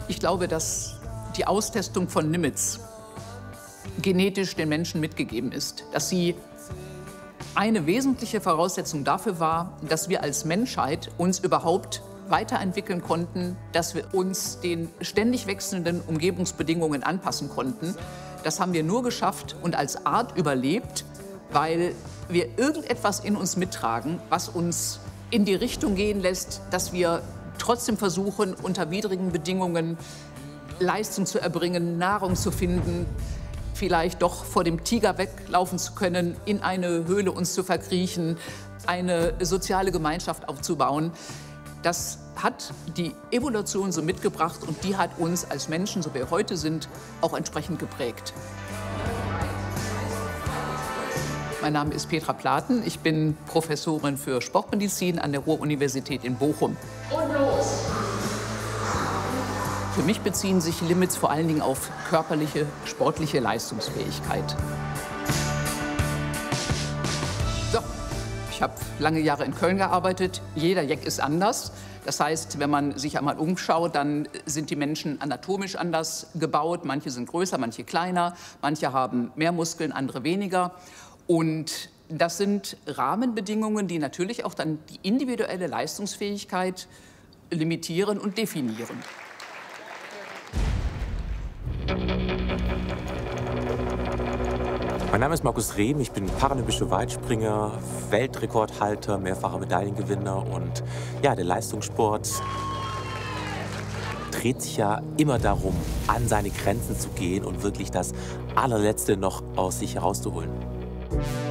Ich glaube, dass die Austestung von Limits genetisch den Menschen mitgegeben ist. Dass sie eine wesentliche Voraussetzung dafür war, dass wir als Menschheit uns überhaupt weiterentwickeln konnten, dass wir uns den ständig wechselnden Umgebungsbedingungen anpassen konnten. Das haben wir nur geschafft und als Art überlebt, weil wir irgendetwas in uns mittragen, was uns in die Richtung gehen lässt, dass wir trotzdem versuchen, unter widrigen Bedingungen Leistung zu erbringen, Nahrung zu finden, vielleicht doch vor dem Tiger weglaufen zu können, in eine Höhle uns zu verkriechen, eine soziale Gemeinschaft aufzubauen. Das hat die Evolution so mitgebracht und die hat uns als Menschen, so wie wir heute sind, auch entsprechend geprägt. Mein Name ist Petra Platen. Ich bin Professorin für Sportmedizin an der Ruhr-Universität in Bochum. Und los! Für mich beziehen sich Limits vor allen Dingen auf körperliche, sportliche Leistungsfähigkeit. So, ich habe lange Jahre in Köln gearbeitet. Jeder Jack ist anders. Das heißt, wenn man sich einmal umschaut, dann sind die Menschen anatomisch anders gebaut. Manche sind größer, manche kleiner. Manche haben mehr Muskeln, andere weniger. Und das sind Rahmenbedingungen, die natürlich auch dann die individuelle Leistungsfähigkeit limitieren und definieren. Mein Name ist Markus Rehm, ich bin paralympischer Weitspringer, Weltrekordhalter, mehrfacher Medaillengewinner und ja, der Leistungssport dreht sich ja immer darum, an seine Grenzen zu gehen und wirklich das Allerletzte noch aus sich herauszuholen.